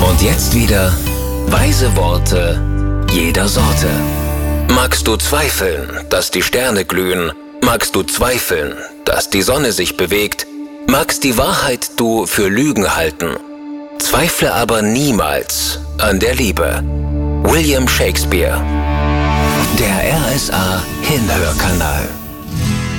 Und jetzt wieder weise Worte jeder Sorte. Magst du zweifeln, dass die Sterne glühen? Magst du zweifeln, dass die Sonne sich bewegt? Magst die Wahrheit du für Lügen halten? Zweifle aber niemals an der Liebe. William Shakespeare. Der RSA Hinhörkanal.